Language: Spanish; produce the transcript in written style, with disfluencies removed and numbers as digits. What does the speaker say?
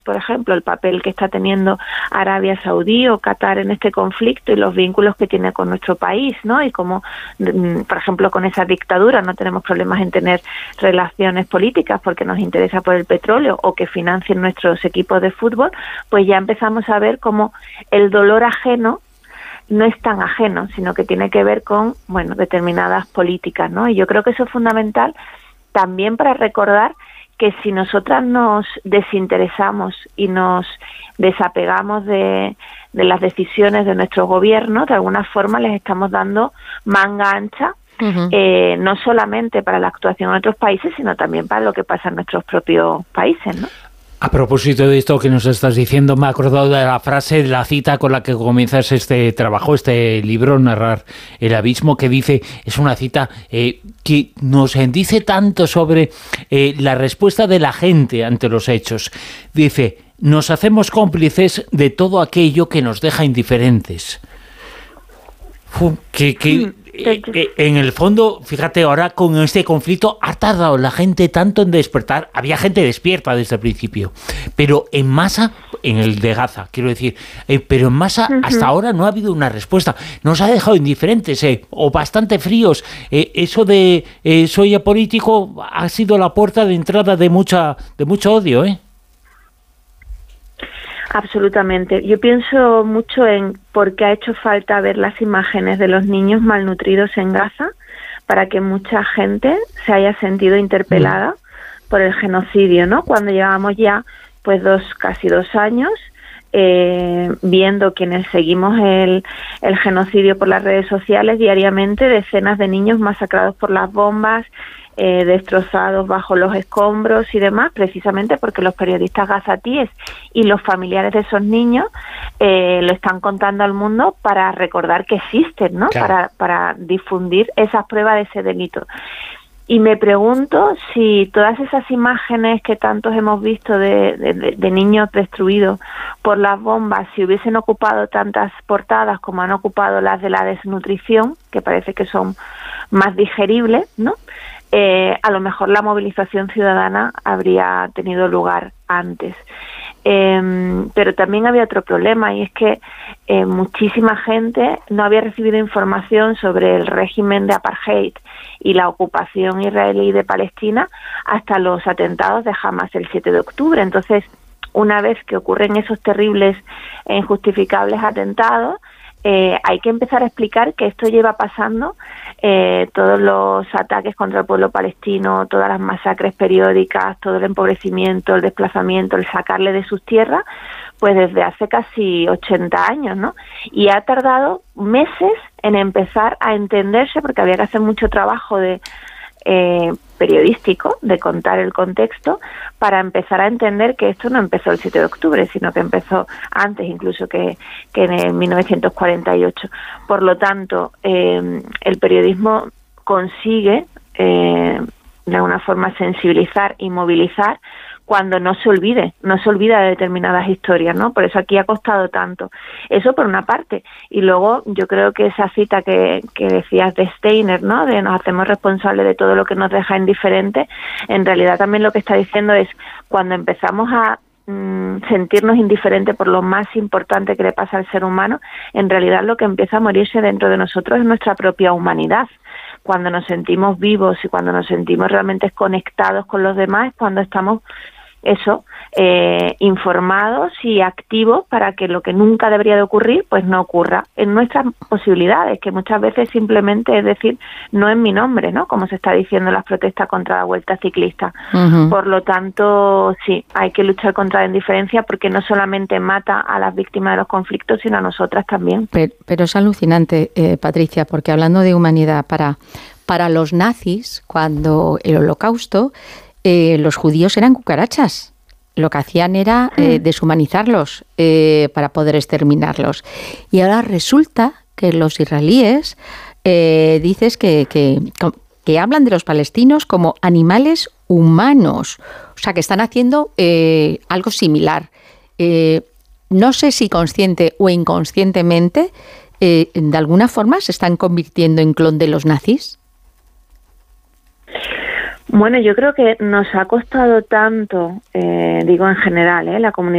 por ejemplo, el papel que está teniendo Arabia Saudí o Qatar en este conflicto y los vínculos que tiene con nuestro país, ¿no? Y como, por ejemplo, con esa dictadura no tenemos problemas en tener relaciones políticas porque nos interesa por el petróleo o que financien nuestros equipos de fútbol, pues ya empezamos a ver cómo el dolor ajeno no es tan ajeno, sino que tiene que ver con, bueno, determinadas políticas, ¿no? Y yo creo que eso es fundamental también para recordar que si nosotras nos desinteresamos y nos desapegamos de las decisiones de nuestro gobierno, de alguna forma les estamos dando manga ancha, no solamente para la actuación en otros países, sino también para lo que pasa en nuestros propios países, ¿no? A propósito de esto que nos estás diciendo, me he acordado de la frase, de la cita con la que comienzas este trabajo, este libro, Narrar el Abismo, que dice, es una cita que nos dice tanto sobre la respuesta de la gente ante los hechos. Dice, nos hacemos cómplices de todo aquello que nos deja indiferentes. En el fondo, fíjate, ahora con este conflicto ha tardado la gente tanto en despertar. Había gente despierta desde el principio, pero en masa, en el de Gaza, quiero decir, pero en masa hasta ahora no ha habido una respuesta. Nos ha dejado indiferentes o bastante fríos. Eso de soy apolítico ha sido la puerta de entrada de mucho odio, ¿eh? Absolutamente. Yo pienso mucho en por qué ha hecho falta ver las imágenes de los niños malnutridos en Gaza para que mucha gente se haya sentido interpelada por el genocidio, ¿no? Cuando llevamos ya pues casi 2 años viendo quienes seguimos el genocidio por las redes sociales diariamente, decenas de niños masacrados por las bombas, destrozados bajo los escombros y demás, precisamente porque los periodistas gazatíes y los familiares de esos niños lo están contando al mundo para recordar que existen, ¿no? Claro. Para difundir esas pruebas de ese delito. Y me pregunto si todas esas imágenes que tantos hemos visto de niños destruidos por las bombas, si hubiesen ocupado tantas portadas como han ocupado las de la desnutrición, que parece que son más digeribles, ¿no? A lo mejor la movilización ciudadana habría tenido lugar antes. Pero también había otro problema, y es que muchísima gente no había recibido información sobre el régimen de apartheid y la ocupación israelí de Palestina hasta los atentados de Hamas el 7 de octubre. Entonces, una vez que ocurren esos terribles e injustificables atentados, hay que empezar a explicar que esto lleva pasando, todos los ataques contra el pueblo palestino, todas las masacres periódicas, todo el empobrecimiento, el desplazamiento, el sacarle de sus tierras, pues desde hace casi 80 años, ¿no? Y ha tardado meses en empezar a entenderse, porque había que hacer mucho trabajo periodístico, de contar el contexto, para empezar a entender que esto no empezó el 7 de octubre, sino que empezó antes incluso que en el 1948. Por lo tanto, el periodismo consigue de alguna forma sensibilizar y movilizar cuando no se olvida de determinadas historias, ¿no? Por eso aquí ha costado tanto. Eso por una parte. Y luego yo creo que esa cita que decías de Steiner, ¿no? De nos hacemos responsables de todo lo que nos deja indiferentes, en realidad también lo que está diciendo es cuando empezamos a sentirnos indiferentes por lo más importante que le pasa al ser humano, en realidad lo que empieza a morirse dentro de nosotros es nuestra propia humanidad. Cuando nos sentimos vivos y cuando nos sentimos realmente conectados con los demás, cuando estamos informados y activos para que lo que nunca debería de ocurrir, pues no ocurra en nuestras posibilidades, que muchas veces simplemente es decir, no en mi nombre, ¿no? Como se está diciendo en las protestas contra la Vuelta Ciclista. Por lo tanto, sí, hay que luchar contra la indiferencia porque no solamente mata a las víctimas de los conflictos, sino a nosotras también. Pero es alucinante, Patricia, porque hablando de humanidad, para los nazis, cuando el Holocausto, los judíos eran cucarachas. Lo que hacían era deshumanizarlos para poder exterminarlos. Y ahora resulta que los israelíes dices que hablan de los palestinos como animales humanos. O sea, que están haciendo algo similar. No sé si consciente o inconscientemente, de alguna forma se están convirtiendo en clon de los nazis. Bueno, yo creo que nos ha costado tanto, digo en general, la comunidad